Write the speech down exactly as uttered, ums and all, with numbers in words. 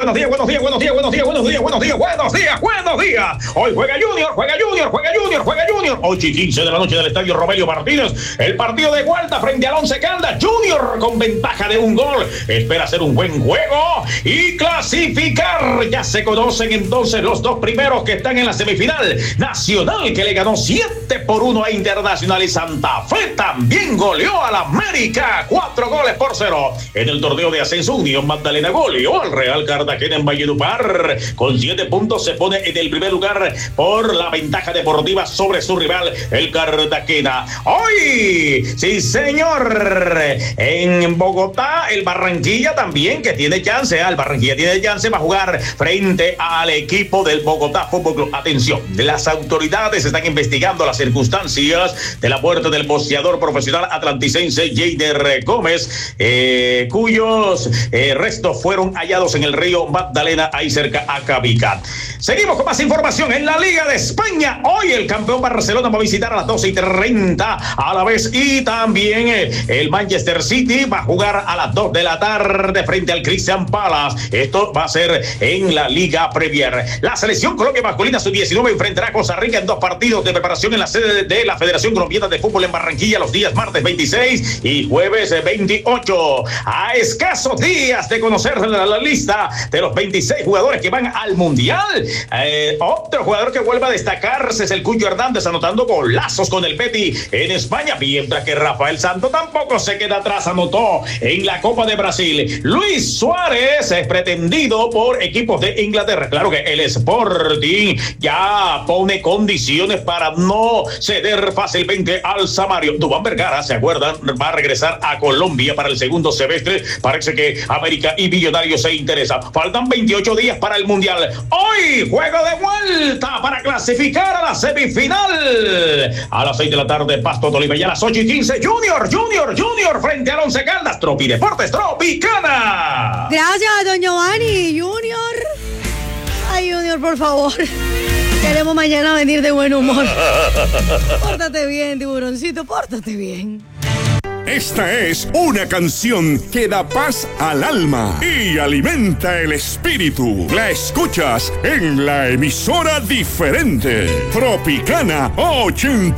buenos días, buenos días, buenos días, buenos días, buenos días, buenos días, buenos días, buenos días. Hoy juega Junior, juega Junior, juega Junior, juega Junior. ocho y quince de la noche del estadio Romelio Martínez. El partido de vuelta frente al Once Caldas. Junior con ventaja de un gol. Espera hacer un buen juego y clasificar. Ya se conocen entonces los dos primeros que están en la semifinal. Nacional, que le ganó siete por uno a Internacional, y Santa Fe también goleó a la América cuatro goles por cero. En el torneo de ascenso, Unión Magdalena goleó al Real Cartagena en Valledupar. Con siete puntos se pone en el primer lugar por la ventaja deportiva sobre su rival, el Cartagena. Hoy, sí señor, en Bogotá, el Barranquilla también, que tiene chance, ¿eh? el Barranquilla tiene chance, va a jugar frente al equipo del Bogotá Fútbol Club. Atención, las autoridades están investigando las circunstancias de la muerte del boxeador profesional atlanticense Jader Gómez, eh, cuyos eh, restos fueron hallados en el río Magdalena, ahí cerca a Cabica. Seguimos con más información en la Liga de España. Hoy el campeón Barcelona va a visitar a las doce y treinta a la vez, y también eh, el Manchester City va a jugar a las dos de la tarde frente al Crystal Palace. Esto va a ser en la Liga Premier. La selección Colombia masculina sub diecinueve enfrentará a Costa Rica en dos partidos de preparación en la sede de la Federación Colombiana de Fútbol en Barranquilla los días martes veintiséis y jueves veintiocho. A escasos días de conocer la, la lista de los veintiséis jugadores que van al Mundial, eh, otro jugador que vuelve a destacarse es el Cuyo Hernández, anotando golazos con el Betis en España, mientras que Rafael Santos tampoco se queda atrás, anotó en la Copa de Brasil. Luis Suárez es pretendido por equipos de Inglaterra. Claro que el Sporting ya pone condiciones para no ceder fácilmente al Samario. Duván Vergara, ¿se acuerdan? Va a regresar a Colombia para el segundo semestre. Parece que América y Millonarios se interesan. Faltan veintiocho días para el Mundial. Hoy, juego de vuelta para clasificar a la semifinal. A las seis de la tarde, Pasto Tolima, y a las ocho y quince, Junior, Junior, Junior frente al Once Caldas. Tropi Deportes Tropicana. Gracias, don Giovanni. Junior. Ay, Junior, por favor. Queremos mañana venir de buen humor. Pórtate bien, tiburoncito, pórtate bien. Esta es una canción que da paz al alma y alimenta el espíritu. La escuchas en la emisora diferente, Tropicana ochenta.